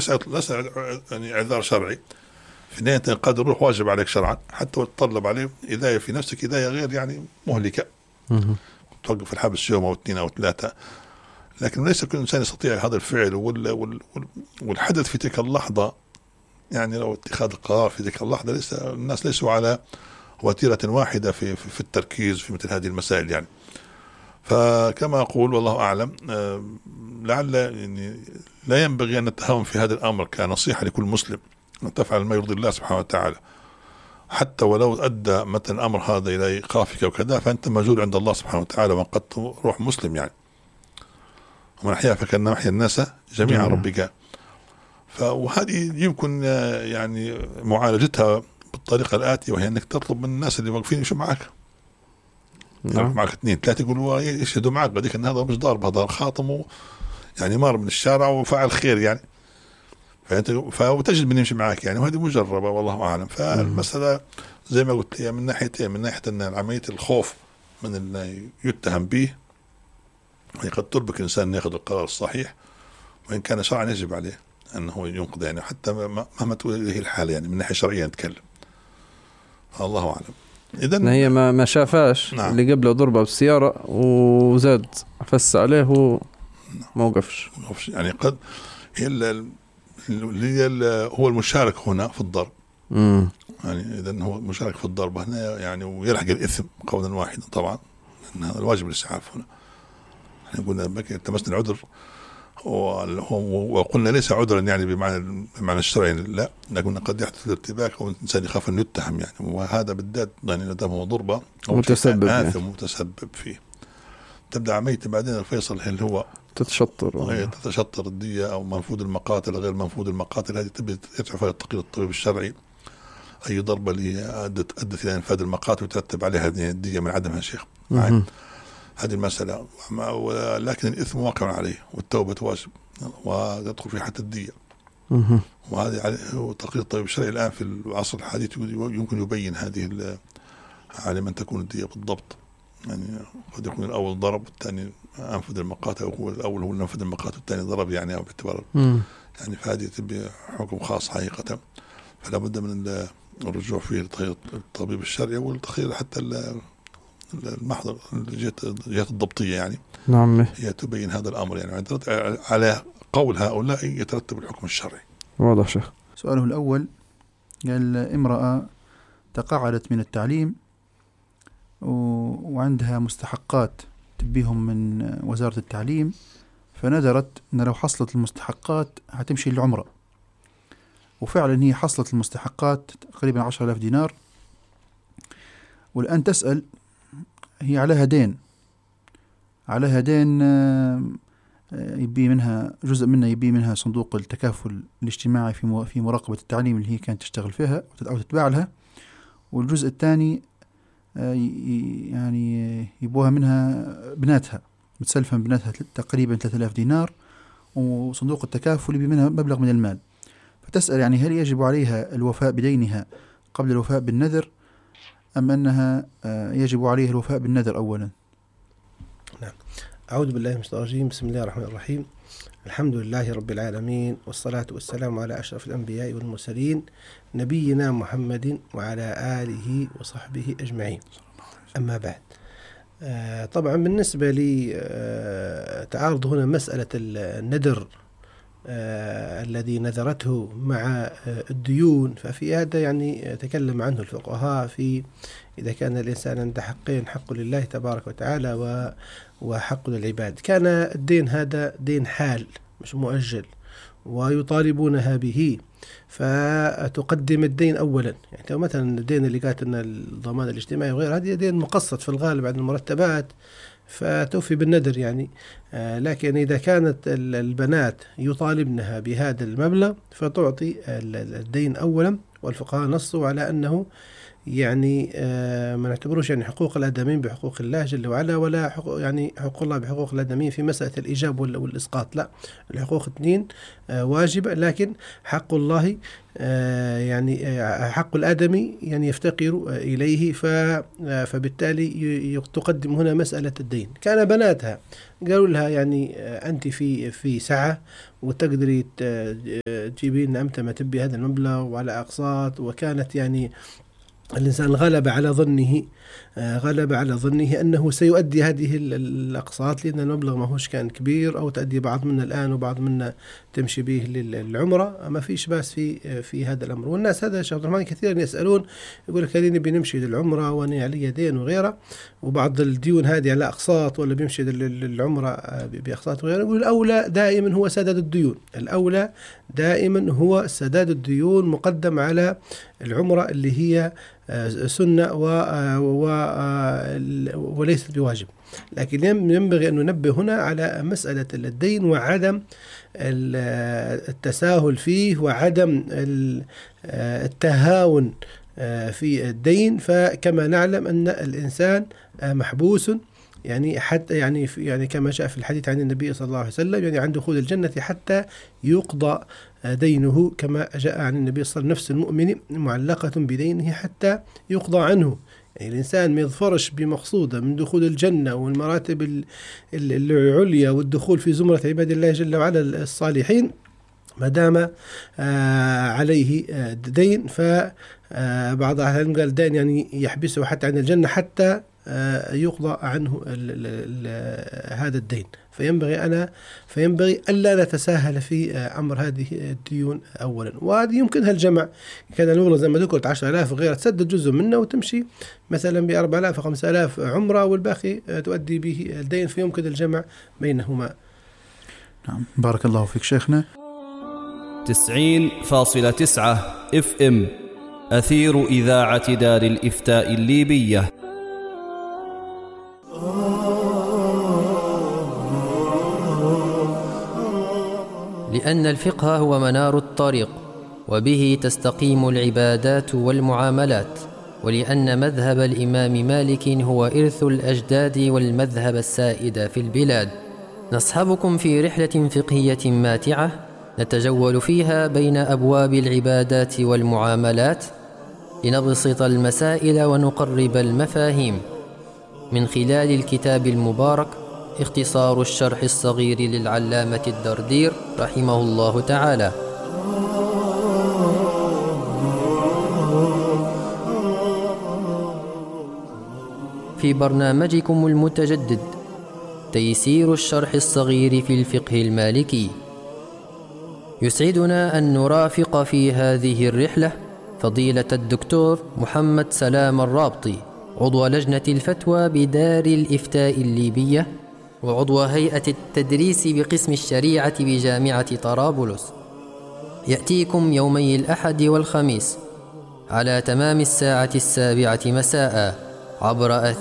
ليس يعني اعذار شرعي. في النهاية قد يروح واجب عليك شرعا، حتى وتطلب عليه إذاية في نفسك، إذاية غير يعني مهلكة، توقف الحبس يوم أو 2 أو 3. لكن ليس كل إنسان يستطيع هذا الفعل. والحدث في تلك اللحظة، يعني لو اتخاذ القرار في تلك اللحظة، الناس ليسوا على وتيرة واحدة في التركيز في مثل هذه المسائل يعني. فكما أقول والله أعلم، لعل يعني لا ينبغي أن نتهاون في هذا الأمر كنصيحة لكل مسلم، أن تفعل ما يرضي الله سبحانه وتعالى، حتى ولو أدى مثل الأمر هذا إلى إيقافك وكذا، فأنت مجهول عند الله سبحانه وتعالى، وقد تروح مسلم يعني. ومن أحيا فكأنما أحيا الناس جميعا ربك. وهذه يمكن يعني معالجتها بالطريقة الآتية، وهي أنك تطلب من الناس اللي واقفين يمشوا معك، معك 2 3 يقولوا يشهدوا معك بديك أن هذا مش ضارب، هذا خاطم يعني مار من الشارع وفعل خير يعني، وتجد من يمشي معك يعني. وهذه مجربة والله أعلم. فالمسألة زي ما قلت لي من ناحيتين، من ناحية أن عملية الخوف من اللي يتهم به، هي قد تربك الإنسان أن يأخذ القرار الصحيح، وإن كان شرعا يجب عليه أنه ينقذ يعني، حتى مهما تقول هي الحالة يعني من ناحية شرعية نتكلم. الله أعلم. إذن هي ما شافاش نعم. اللي قبله ضربة بالسيارة وزاد فس عليه وما وقفش يعني. قد هو المشارك هنا في الضرب يعني، إذن هو مشارك في الضرب هنا يعني، ويلحق الإثم قولا واحدا طبعا، لأن هذا الواجب الإسعاف هنا. احنا قلنا بك التمسنا العذر، وقلنا ليس عذرا يعني بمعنى الشرعي، لا، لكن قد يحدث الارتباك أو الإنسان يخاف أن يتهم يعني، وهذا بالذات يعني ندم هو ضربة أو متسبب آثم يعني. متسبب فيه. تبدأ عملية بعدين الفيصل، هل هو تتشطر الدية أو منفوذ المقاتل غير منفوذ المقاتل. هذه تبدأ يدفع التقرير الطبيب الشرعي، أي ضربة اللي أدت إلى إنفاذ المقاتل وترتب عليها هذه الدية من عدمها شيخ. هذه المسألة. لكن الإثم واقع عليه، والتوبة واجب، ويدخل في حتى الدية. وهذه تقرير الطبيب الشرعي الآن في العصر الحديث يمكن يبين هذه على من تكون الدية بالضبط يعني. قد يكون الأول ضرب والثاني أنفذ المقاتل، أو الأول هو ننفذ المقاتل والثاني ضرب يعني، أو باعتبار يعني. فهذه تبي حكم خاص حقيقة. فلا بد من الرجوع فيه للطبيب الشرعي، والتخيل حتى المحضر الجهات الضبطية يعني. نعم. هي تبين هذا الأمر يعني، على قول هؤلاء يترتب الحكم الشرعي. واضح شيخ. سؤاله الأول قال: امرأة تقاعدت من التعليم وعندها مستحقات تبيهم من وزارة التعليم، فنذرت أن لو حصلت المستحقات هتمشي للعمرة، وفعلا هي حصلت المستحقات تقريبا 10,000 دينار. والآن تسأل، هي عليها دين يبي منها جزء منها، يبي منها صندوق التكافل الاجتماعي في مراقبة التعليم اللي هي كانت تشتغل فيها أو تتبع لها، والجزء الثاني يعني يبوها منها بناتها، متسلفة من بناتها تقريبا 3,000 دينار، وصندوق التكافل يبي منها مبلغ من المال. فتسأل يعني هل يجب عليها الوفاء بدينها قبل الوفاء بالنذر، أم أنها يجب عليها الوفاء بالنذر أولا؟ نعم. أعوذ بالله من الشيطان الرجيم. بسم الله الرحمن الرحيم. الحمد لله رب العالمين، والصلاة والسلام على أشرف الأنبياء والمرسلين، نبينا محمد وعلى آله وصحبه أجمعين. أما بعد، طبعا بالنسبة لي تعارض هنا مسألة النذر الذي نذرته مع الديون، ففي هذا يعني تكلم عنه الفقهاء في إذا كان الإنسان عند حقين، حق لله تبارك وتعالى وحق للعباد. كان الدين هذا دين حال مش مؤجل ويطالبونها به، فتقدم الدين أولا. يعني مثلا الدين اللي قالت أن الضمان الاجتماعي وغير، هذه دين مقسط في الغالب عن المرتبات، فتوفي بالنذر يعني. لكن إذا كانت البنات يطالبنها بهذا المبلغ فتعطي الدين أولا، والفقهاء نصوا على أنه يعني ما نعتبروش يعني حقوق الآدميين بحقوق الله جل وعلا، ولا حقوق يعني حقوق الله بحقوق الآدميين في مسألة الإيجاب والإسقاط. لا، الحقوق اثنين واجبة، لكن حق الله يعني حق الآدمي يعني يفتقر إليه، فبالتالي تقدم هنا مسألة الدين. كان بناتها قالوا لها يعني أنت في سعة وتقدري تجيبين أمتى ما تبي هذا المبلغ وعلى أقساط، وكانت يعني الإنسان غلب على ظنه أنه سيؤدي هذه الأقساط، لأن المبلغ ما هوش كان كبير، أو تؤدي بعض منا الآن وبعض منا تمشي به للعمرة، ما فيش باس في هذا الأمر. والناس هذا شيخ عبد الرحمن كثيرا يسألون، يقول لك هذه بنمشي للعمرة وأنا علي دين وغيره، وبعض الديون هذه على أقساط، ولا بيمشي للعمرة بأقساط وغيره. يقول الأولى دائما هو سداد الديون، الأولى دائما هو سداد الديون مقدم على العمرة اللي هي سنة وليست بواجب. لكن ينبغي أن ننبه هنا على مسألة الدين وعدم التساهل فيه، وعدم التهاون في الدين. فكما نعلم أن الإنسان محبوس يعني حتى يعني كما جاء في الحديث عن النبي صلى الله عليه وسلم، يعني عن دخول الجنة حتى يقضى دينه، كما جاء عن النبي صلى الله عليه وسلم: نفس المؤمن معلقة بدينه حتى يقضى عنه. يعني الإنسان ما يظفرش بمقصوده من دخول الجنة والمراتب العليا والدخول في زمرة عباد الله جل وعلا الصالحين ما دام عليه دين. فبعض أهل العلم قال دين يعني يحبسه حتى عن الجنة حتى يقضى عنه هذا الدين. فينبغي ألا نتساهل في أمر هذه الديون أولا، وهذه يمكنها الجمع. كان المبلغ زي ما ذكرت 10,000 وغيرها، تسدد جزء منه وتمشي مثلا ب4,000 5,000 عمرة، والباقي تؤدي به الدين، فيمكن الجمع بينهما. نعم، بارك الله فيك شيخنا. 90.9 FM أثير إذاعة دار الإفتاء الليبية. لأن الفقه هو منار الطريق، وبه تستقيم العبادات والمعاملات، ولأن مذهب الإمام مالك هو إرث الأجداد والمذهب السائد في البلاد. نصحبكم في رحلة فقهية ماتعة نتجول فيها بين أبواب العبادات والمعاملات، لنبسط المسائل ونقرب المفاهيم، من خلال الكتاب المبارك اختصار الشرح الصغير للعلامة الدردير رحمه الله تعالى. في برنامجكم المتجدد تيسير الشرح الصغير في الفقه المالكي، يسعدنا أن نرافق في هذه الرحلة فضيلة الدكتور محمد سلام الرابطي، عضو لجنة الفتوى بدار الإفتاء الليبية، وعضو هيئة التدريس بقسم الشريعة بجامعة طرابلس. يأتيكم يومي الأحد والخميس على تمام الساعة 7 مساء عبر